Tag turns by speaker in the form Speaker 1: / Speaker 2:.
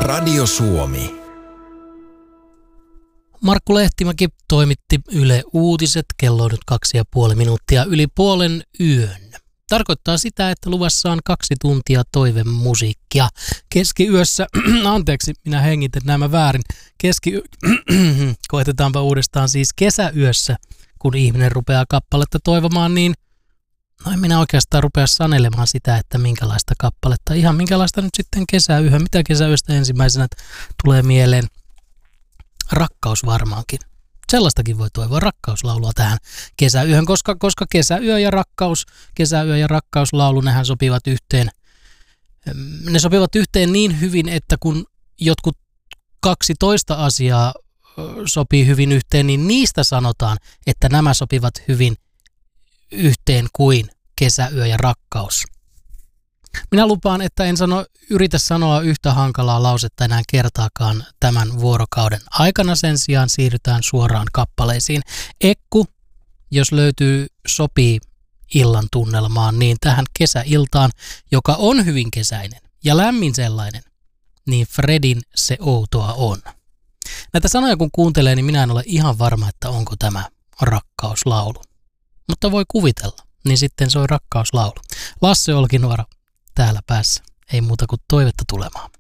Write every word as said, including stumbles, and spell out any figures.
Speaker 1: Radio Suomi.
Speaker 2: Markku Lehtimäki toimitti Yle Uutiset, kello on nyt kaksi ja puoli minuuttia yli puolen yön. Tarkoittaa sitä, että luvassa on kaksi tuntia toivemusiikkia. Keskiyössä, anteeksi, minä hengitän nämä väärin. Keski, koetetaanpa uudestaan siis kesäyössä, kun ihminen rupeaa kappaletta toivomaan, niin no en minä oikeastaan rupea sanelemaan sitä, että minkälaista kappaletta. Ihan minkälaista nyt sitten kesäyöhön. Mitä kesäyöstä ensimmäisenä tulee mieleen? Rakkaus varmaankin. Sellaistakin voi toivoa, rakkauslaulua tähän kesäyöhön, koska, koska kesäyö ja rakkaus, kesäyö ja rakkauslaulu, nehän sopivat yhteen. Ne sopivat yhteen niin hyvin, että kun jotkut kaksitoista asiaa sopii hyvin yhteen, niin niistä sanotaan, että nämä sopivat hyvin yhteen kuin kesäyö ja rakkaus. Minä lupaan, että en sano, yritä sanoa yhtä hankalaa lausetta enää kertaakaan tämän vuorokauden aikana. Sen sijaan siirrytään suoraan kappaleisiin. Ekku, jos löytyy, sopii illan tunnelmaan, niin tähän kesäiltaan, joka on hyvin kesäinen ja lämmin sellainen, niin Fredin Se outoa on. Näitä sanoja kun kuuntelee, niin minä en ole ihan varma, että onko tämä rakkauslaulu. Mutta voi kuvitella, niin sitten soi rakkauslaulu. Lasse Olkinuora täällä päässä. Ei muuta kuin toivetta tulemaan.